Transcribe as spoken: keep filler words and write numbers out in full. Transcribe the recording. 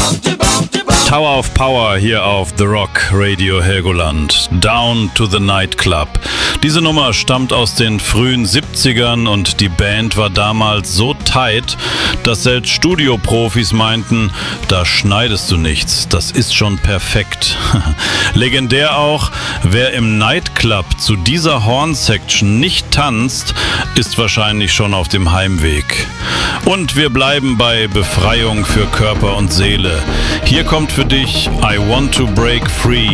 Tower of Power hier auf The Rock Radio Helgoland. Down to the Nightclub. Diese Nummer stammt aus den frühen siebzigern und die Band war damals so tight, dass selbst Studioprofis meinten, da schneidest du nichts, das ist schon perfekt. Legendär auch, wer im Nightclub zu dieser Horn-Section nicht tanzt, ist wahrscheinlich schon auf dem Heimweg. Und wir bleiben bei Befreiung für Körper und Seele. Hier kommt für dich I Want to Break Free